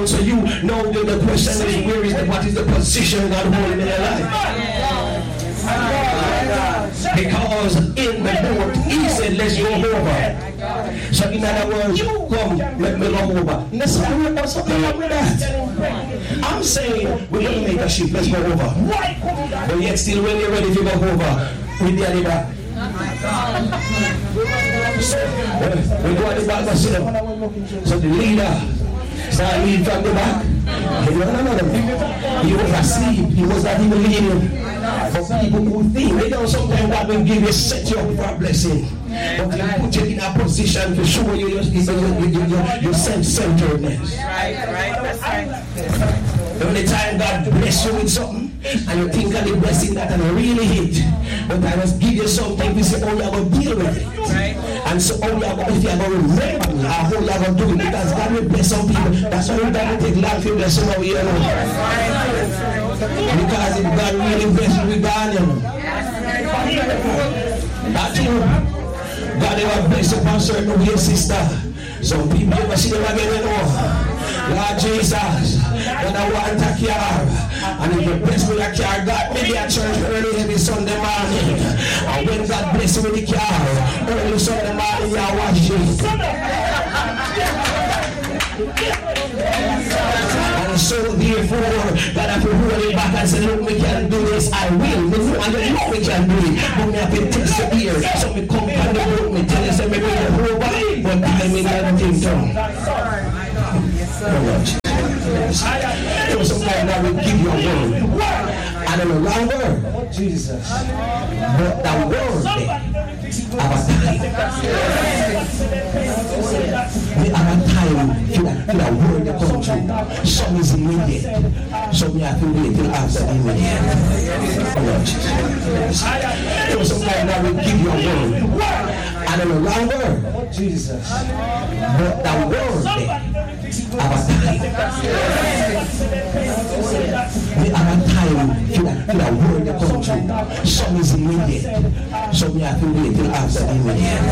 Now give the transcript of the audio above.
So you know the question is, what is the position God holding in your life? Because in the boat, he said, let's go over. So in other words, come, let me go over. Let's something wrong with that. I'm saying, we're going to make a ship, let's go over. But yet still, when you're ready to go over, we did it back. We go at the back myself. So the leader started leading from the back. He was asleep. He was not even leading. For people who think, they know sometimes God will give you, set you up for a blessing. But He put you in a position to show you your self-centeredness. Right, that's right. The only time God bless you with something, and you think of the blessing that can really hit, but I must give you something to say, oh, you're going to deal with it. Right. And so, oh, if you're going to remember me, how you're going to do it, because God will bless some people. That's why you got to take life in blessing over here. Because if God really bless you with God, that's true. God never bless upon certain way, sister. Some people never see them again anymore. Lord Jesus, when I want a car, and if you bless me with a car, God maybe at church early every Sunday morning. And when God bless you with the car, early Sunday morning, you wash it. And so therefore, God have to hold it back and say, look, we can do this, I will. And you know we can do it. But we have to test the ear. So we come from the book, we tell you, say, maybe we can hold back, but time in everything done. Sometimes I will give you a word. And in the wrong word, Jesus. But the word have a time. We have a time for the word that comes through. Some is immediate. Some you have to wait till after immediate. Sometimes I will give you a word. And in the wrong word, Jesus. But the word have a time. We have a time for the word that comes through. Some is immediate. Some you have to wait till after immediate.